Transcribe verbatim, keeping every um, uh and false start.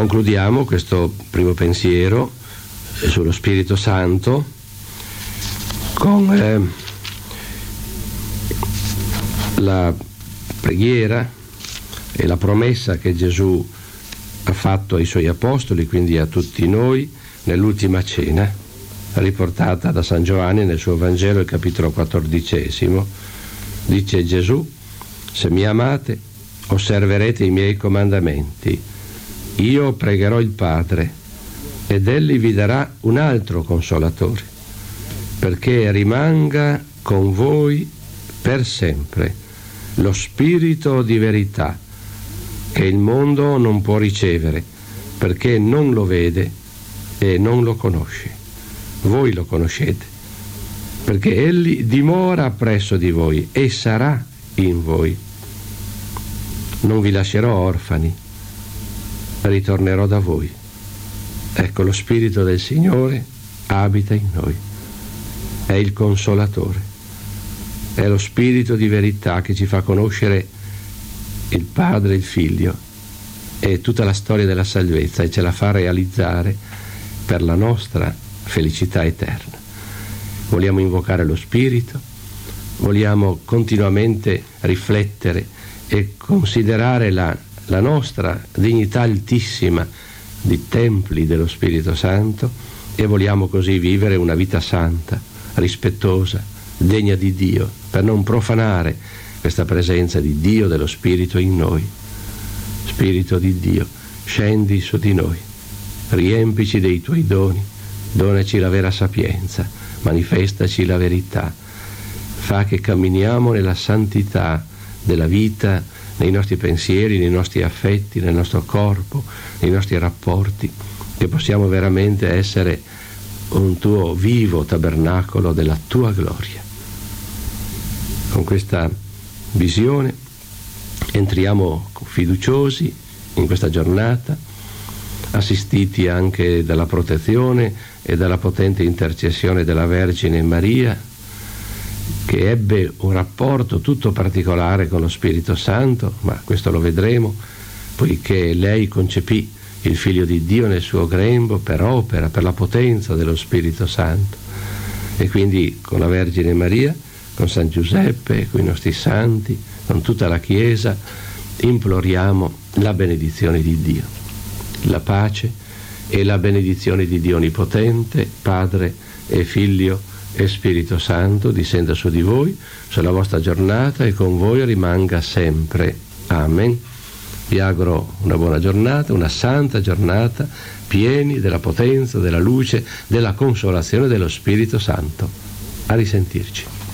concludiamo questo primo pensiero sullo Spirito Santo con eh, la preghiera e la promessa che Gesù ha fatto ai suoi apostoli, quindi a tutti noi, nell'ultima cena, riportata da San Giovanni nel suo Vangelo, il capitolo quattordicesimo. Dice Gesù: se mi amate, osserverete i miei comandamenti. Io pregherò il Padre ed egli vi darà un altro consolatore, perché rimanga con voi per sempre, lo Spirito di verità, che il mondo non può ricevere, perché non lo vede e non lo conosce. Voi lo conoscete, perché egli dimora presso di voi e sarà in voi. Non vi lascerò orfani, ritornerò da voi. Ecco, lo Spirito del Signore abita in noi, è il Consolatore, è lo Spirito di verità che ci fa conoscere il Padre, il Figlio e tutta la storia della salvezza, e ce la fa realizzare per la nostra felicità eterna. Vogliamo invocare lo Spirito, vogliamo continuamente riflettere e considerare la, la nostra dignità altissima di templi dello Spirito Santo, e vogliamo così vivere una vita santa, rispettosa, degna di Dio, per non profanare questa presenza di Dio, dello Spirito in noi. Spirito di Dio, scendi su di noi, riempici dei tuoi doni, donaci la vera sapienza, manifestaci la verità, fa che camminiamo nella santità della vita, nei nostri pensieri, nei nostri affetti, nel nostro corpo, nei nostri rapporti, che possiamo veramente essere un tuo vivo tabernacolo della tua gloria. Con questa visione entriamo fiduciosi in questa giornata, assistiti anche dalla protezione e dalla potente intercessione della Vergine Maria, che ebbe un rapporto tutto particolare con lo Spirito Santo, ma questo lo vedremo, poiché lei concepì il Figlio di Dio nel suo grembo per opera, per la potenza dello Spirito Santo. E quindi con la Vergine Maria, con San Giuseppe, con i nostri santi, con tutta la Chiesa, imploriamo la benedizione di Dio, la pace e la benedizione di Dio Onnipotente, Padre e Figlio e Spirito Santo, discenda su di voi, sulla vostra giornata, e con voi rimanga sempre. Amen. Vi auguro una buona giornata, una santa giornata, pieni della potenza, della luce, della consolazione dello Spirito Santo. A risentirci.